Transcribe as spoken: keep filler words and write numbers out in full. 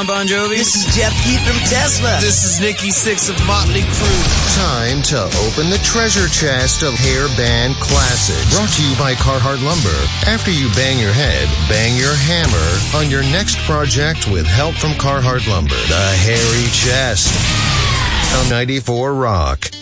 John Bon Jovi. This is Jeff Keith from Tesla. This is Nikki Sixx of Motley Crue. Time to open the treasure chest of hair band classics. Brought to you by Carhartt Lumber. After you bang your head, bang your hammer on your next project with help from Carhartt Lumber. The hairy chest on ninety-four Rock.